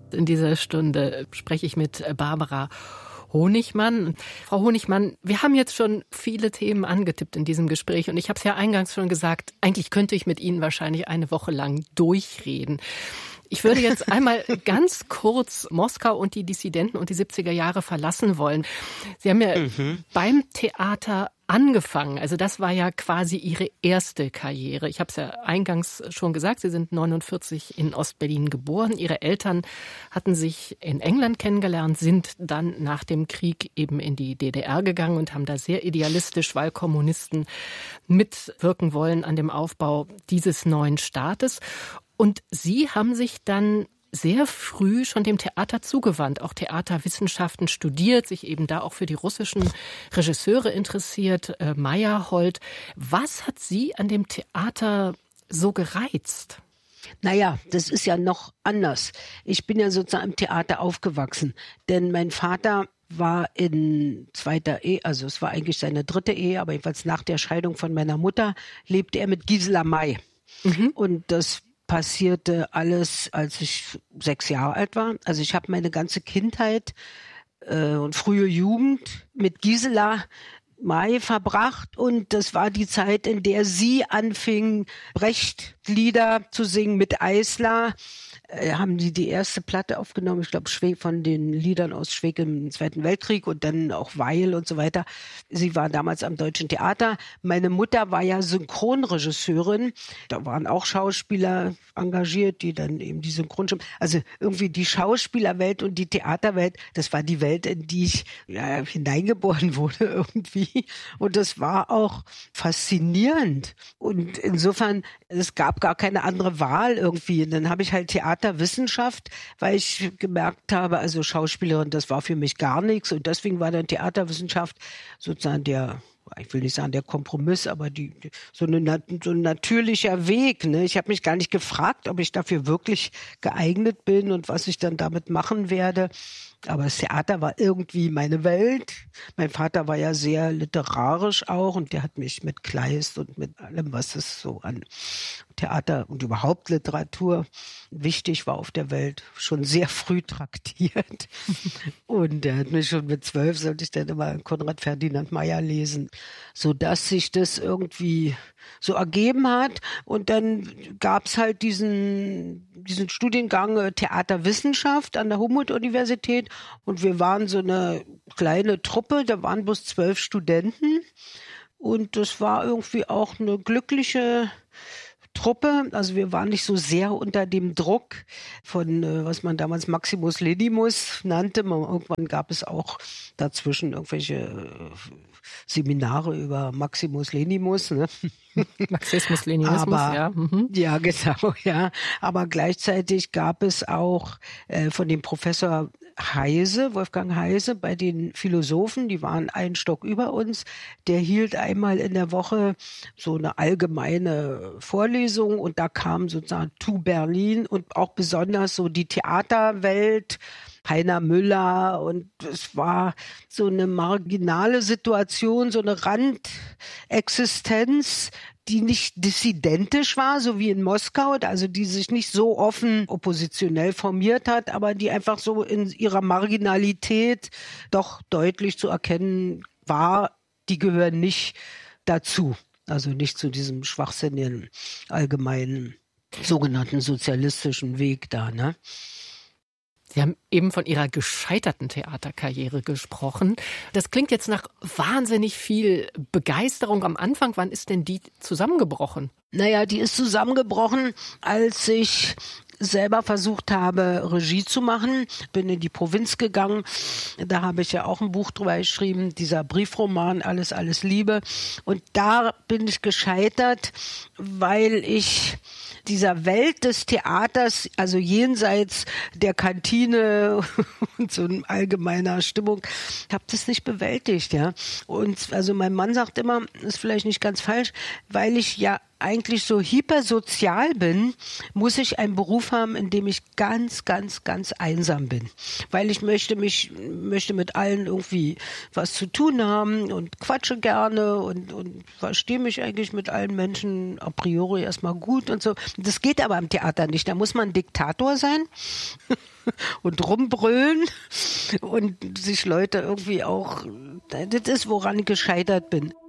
In dieser Stunde spreche ich mit Barbara Honigmann. Frau Honigmann, wir haben jetzt schon viele Themen angetippt in diesem Gespräch und ich habe es ja eingangs schon gesagt, eigentlich könnte ich mit Ihnen wahrscheinlich eine Woche lang durchreden. Ich würde jetzt einmal ganz kurz Moskau und die Dissidenten und die 70er Jahre verlassen wollen. Sie haben ja beim Theater angefangen. Also das war ja quasi Ihre erste Karriere. Ich habe es ja eingangs schon gesagt, Sie sind 49 in Ostberlin geboren. Ihre Eltern hatten sich in England kennengelernt, sind dann nach dem Krieg eben in die DDR gegangen und haben da sehr idealistisch, weil Kommunisten mitwirken wollen an dem Aufbau dieses neuen Staates. Und Sie haben sich dann sehr früh schon dem Theater zugewandt, auch Theaterwissenschaften studiert, sich eben da auch für die russischen Regisseure interessiert, Meyerhold. Was hat Sie an dem Theater so gereizt? Naja, das ist ja noch anders. Ich bin ja sozusagen im Theater aufgewachsen, denn mein Vater war in zweiter Ehe, also es war eigentlich seine dritte Ehe, aber jedenfalls nach der Scheidung von meiner Mutter lebte er mit Gisela May. Und das passierte alles, als ich 6 Jahre alt war. Also ich habe meine ganze Kindheit und frühe Jugend mit Gisela May verbracht und das war die Zeit, in der sie anfing, Brecht-Lieder zu singen mit Eisler. Haben die erste Platte aufgenommen, ich glaube von den Liedern aus Schweig im Zweiten Weltkrieg und dann auch Weil und so weiter. Sie war damals am Deutschen Theater. Meine Mutter war ja Synchronregisseurin. Da waren auch Schauspieler engagiert, die dann eben die Synchronstimme. Also irgendwie die Schauspielerwelt und die Theaterwelt, das war die Welt, in die ich hineingeboren wurde irgendwie. Und das war auch faszinierend. Und insofern, es gab gar keine andere Wahl irgendwie. Und dann habe ich halt Theaterwissenschaft, weil ich gemerkt habe, also Schauspielerin, das war für mich gar nichts und deswegen war dann Theaterwissenschaft sozusagen ich will nicht sagen der Kompromiss, aber so ein natürlicher Weg. Ne? Ich habe mich gar nicht gefragt, ob ich dafür wirklich geeignet bin und was ich dann damit machen werde. Aber das Theater war irgendwie meine Welt. Mein Vater war ja sehr literarisch auch und der hat mich mit Kleist und mit allem, was es so an Theater und überhaupt Literatur wichtig war auf der Welt, schon sehr früh traktiert. Und er hat mich schon mit 12, sollte ich dann immer Konrad Ferdinand Meyer lesen, sodass sich das irgendwie so ergeben hat. Und dann gab's halt diesen Studiengang Theaterwissenschaft an der Humboldt-Universität und wir waren so eine kleine Truppe, da waren bloß 12 Studenten und das war irgendwie auch eine glückliche Truppe, also wir waren nicht so sehr unter dem Druck von, was man damals Maximus Lenimus nannte. Irgendwann gab es auch dazwischen irgendwelche Seminare über Maximus Lenimus. Ne? Marxismus-Leninismus, ja. Ja, genau, ja. Aber gleichzeitig gab es auch von dem Professor Heise, Wolfgang Heise, bei den Philosophen, die waren einen Stock über uns, der hielt einmal in der Woche so eine allgemeine Vorlesung und da kam sozusagen to Berlin und auch besonders so die Theaterwelt, Heiner Müller und es war so eine marginale Situation, so eine Randexistenz, die nicht dissidentisch war, so wie in Moskau, also die sich nicht so offen oppositionell formiert hat, aber die einfach so in ihrer Marginalität doch deutlich zu erkennen war, die gehören nicht dazu, also nicht zu diesem schwachsinnigen, allgemeinen, sogenannten sozialistischen Weg da, ne? Sie haben eben von Ihrer gescheiterten Theaterkarriere gesprochen. Das klingt jetzt nach wahnsinnig viel Begeisterung am Anfang. Wann ist denn die zusammengebrochen? Naja, die ist zusammengebrochen, als ich selber versucht habe, Regie zu machen. Bin in die Provinz gegangen. Da habe ich ja auch ein Buch drüber geschrieben, dieser Briefroman Alles, alles Liebe. Und da bin ich gescheitert, weil ich dieser Welt des Theaters, also jenseits der Kantine und so eine allgemeiner Stimmung, habe das nicht bewältigt, ja. Und also mein Mann sagt immer, ist vielleicht nicht ganz falsch, weil ich ja eigentlich so hypersozial bin, muss ich einen Beruf haben, in dem ich ganz, ganz, ganz einsam bin. Weil ich möchte mit allen irgendwie was zu tun haben und quatsche gerne und verstehe mich eigentlich mit allen Menschen a priori erstmal gut und so. Das geht aber am Theater nicht. Da muss man Diktator sein und rumbrüllen und sich Leute irgendwie auch, das ist, woran ich gescheitert bin.